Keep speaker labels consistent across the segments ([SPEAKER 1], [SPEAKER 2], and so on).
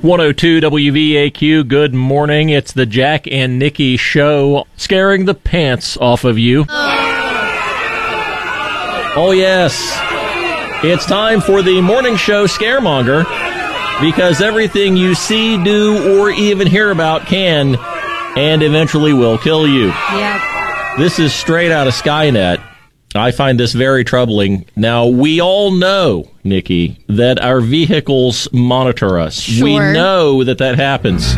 [SPEAKER 1] 102 WVAQ, good morning. It's the Jack and Nikki show, scaring the pants off of you. Oh, yes. It's time for the morning show Scaremonger, because everything you see, do, or even hear about can and eventually will kill you.
[SPEAKER 2] Yep.
[SPEAKER 1] This is straight out of Skynet. I find this very troubling. Now, we all know, Nikki, that our vehicles monitor us.
[SPEAKER 2] Sure.
[SPEAKER 1] We know that happens.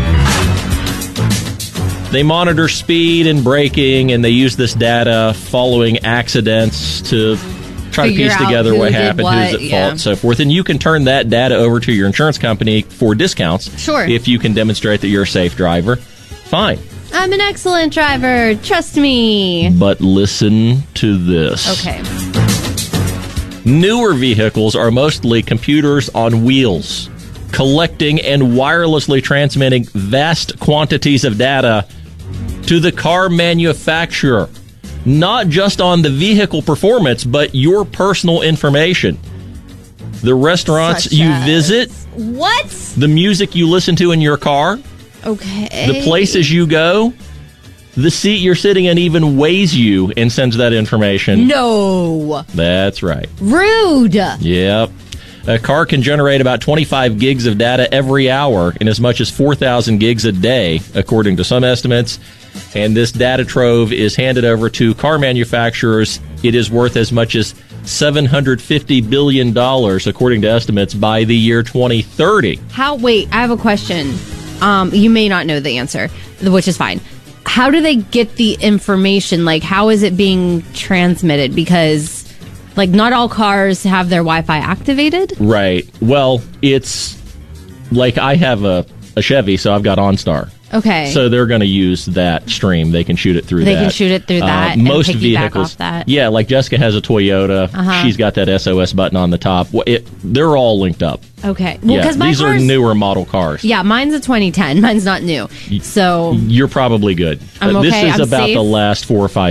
[SPEAKER 1] They monitor speed and braking, and they use this data following accidents to try to piece together what happened, who's at fault, and so forth. And you can turn that data over to your insurance company for discounts.
[SPEAKER 2] Sure.
[SPEAKER 1] If you can demonstrate that you're a safe driver. Fine.
[SPEAKER 2] I'm an excellent driver. Trust me.
[SPEAKER 1] But listen to this.
[SPEAKER 2] Okay.
[SPEAKER 1] Newer vehicles are mostly computers on wheels, collecting and wirelessly transmitting vast quantities of data to the car manufacturer. Not just on the vehicle performance, but your personal information. The restaurants you visit.
[SPEAKER 2] What?
[SPEAKER 1] The music you listen to in your car.
[SPEAKER 2] Okay.
[SPEAKER 1] The places you go. The seat you're sitting in even weighs you and sends that information.
[SPEAKER 2] No.
[SPEAKER 1] That's right.
[SPEAKER 2] Rude.
[SPEAKER 1] Yep. A car can generate about 25 gigs of data every hour and as much as 4,000 gigs a day, according to some estimates. And this data trove is handed over to car manufacturers. It is worth as much as $750 billion, according to estimates, by the year 2030.
[SPEAKER 2] Wait, I have a question. You may not know the answer, which is fine. How do they get the information? Like, how is it being transmitted? Because, like, not all cars have their Wi-Fi activated.
[SPEAKER 1] Right. Well, it's like I have a Chevy, so I've got OnStar.
[SPEAKER 2] Okay.
[SPEAKER 1] So they're going to use that stream. They can shoot it through that.
[SPEAKER 2] They can shoot it through that
[SPEAKER 1] most
[SPEAKER 2] and piggyback
[SPEAKER 1] vehicles,
[SPEAKER 2] off that.
[SPEAKER 1] Yeah, like Jessica has a Toyota. She's got that SOS button on the top. They're all linked up.
[SPEAKER 2] Okay. Well,
[SPEAKER 1] yeah, these are newer model cars.
[SPEAKER 2] Yeah, mine's a 2010. Mine's not new. So
[SPEAKER 1] you're probably good.
[SPEAKER 2] I'm okay.
[SPEAKER 1] This is
[SPEAKER 2] I'm
[SPEAKER 1] about
[SPEAKER 2] safe.
[SPEAKER 1] the last 4 or 5